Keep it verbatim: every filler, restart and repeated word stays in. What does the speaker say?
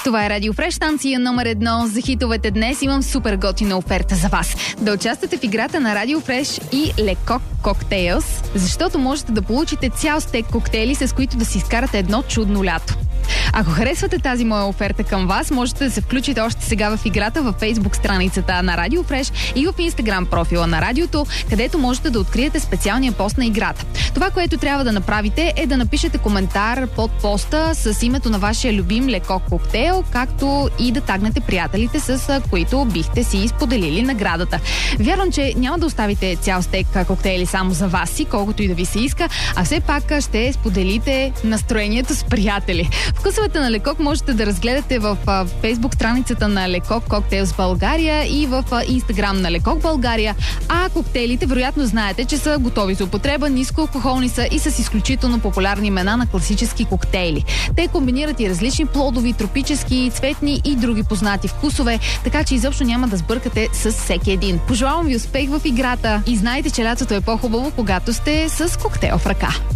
Това е Радио Фреш, станция номер едно за хитовете. Днес имам супер готина оферта за вас. Да участвате в играта на Радио Фреш и Лекок Коктейлс, защото можете да получите цял стек коктейли, с които да си изкарате едно чудно лято. Ако харесвате тази моя оферта към вас, можете да се включите още сега в играта във Facebook страницата на Радио Фреш и в Instagram профила на радиото, където можете да откриете специалния пост на играта. Това, което трябва да направите, е да напишете коментар под поста с името на вашия любим лекок коктейл, както и да тагнете приятелите, с които бихте си споделили наградата. Вярвам, че няма да оставите цял стек коктейли само за вас си, колкото и да ви се иска, а все пак ще споделите настроението с приятели. Вкусовете на Лекок можете да разгледате в Facebook страницата на Лекок Коктейлс България и в Instagram на Лекок България. А коктейлите, вероятно знаете, че са готови за употреба, нискоалкохолни са и с изключително популярни имена на класически коктейли. Те комбинират и различни плодови, тропически, цветни и други познати вкусове, така че изобщо няма да сбъркате с всеки един. Пожелавам ви успех в играта и знайте, че лятото е по-хубаво, когато сте с коктейл в ръка.